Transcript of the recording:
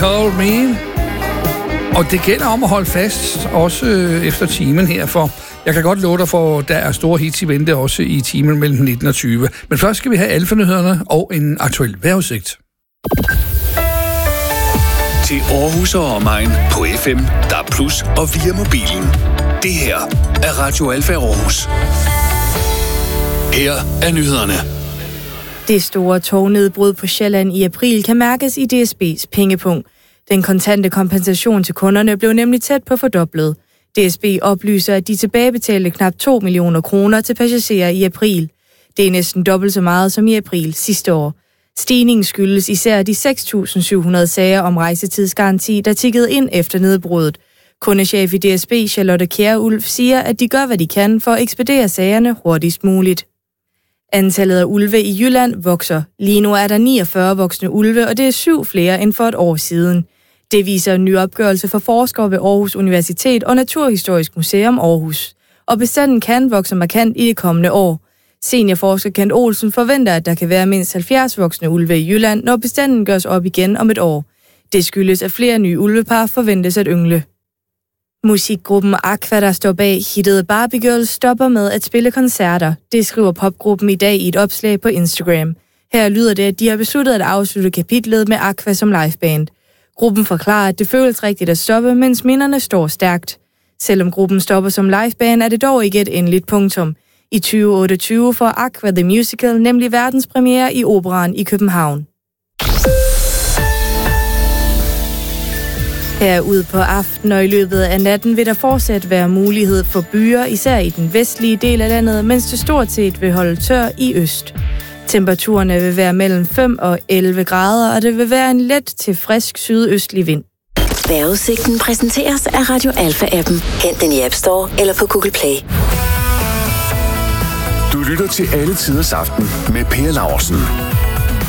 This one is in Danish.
Call Me. Og det gælder om at holde fast, også efter timen her, for jeg kan godt love dig for, der er store hits i vente også i timen mellem 19 og 20. Men først skal vi have Alfa-nyhederne og en aktuel vejrudsigt. Til Aarhus og omegn på FM, DAB+ og via mobilen. Det her er Radio Alfa Aarhus. Her er nyhederne. Det store tognedbrud på Sjælland i april kan mærkes i DSB's pengepunkt. Den kontante kompensation til kunderne blev nemlig tæt på fordoblet. DSB oplyser, at de tilbagebetalte knap 2 millioner kroner til passagerer i april. Det er næsten dobbelt så meget som i april sidste år. Stigningen skyldes især de 6.700 sager om rejsetidsgaranti, der tikkede ind efter nedbruddet. Kundechef i DSB, Charlotte Kjærulf, siger, at de gør, hvad de kan for at ekspedere sagerne hurtigst muligt. Antallet af ulve i Jylland vokser. Lige nu er der 49 voksne ulve, og det er 7 flere end for et år siden. Det viser en ny opgørelse fra forskere ved Aarhus Universitet og Naturhistorisk Museum Aarhus. Og bestanden kan vokse markant i det kommende år. Seniorforsker Kent Olsen forventer, at der kan være mindst 70 voksne ulve i Jylland, når bestanden gøres op igen om et år. Det skyldes, at flere nye ulvepar forventes at yngle. Musikgruppen Aqua, der står bag hittet Barbie Girl, stopper med at spille koncerter. Det skriver popgruppen i dag i et opslag på Instagram. Her lyder det, at de har besluttet at afslutte kapitlet med Aqua som liveband. Gruppen forklarer, at det føles rigtigt at stoppe, mens minderne står stærkt. Selvom gruppen stopper som liveband, er det dog ikke et endeligt punktum. I 2028 får Aqua The Musical nemlig verdenspremiere i Operaen i København. Herude på aftenen og i løbet af natten vil der fortsat være mulighed for byer, især i den vestlige del af landet, mens det stort set vil holde tør i øst. Temperaturerne vil være mellem 5 og 11 grader, og det vil være en let til frisk sydøstlig vind. Vejrudsigten præsenteres af Radio Alfa-appen. Hent den i App Store eller på Google Play. Du lytter til Alle Tiders Aften med Per Laursen.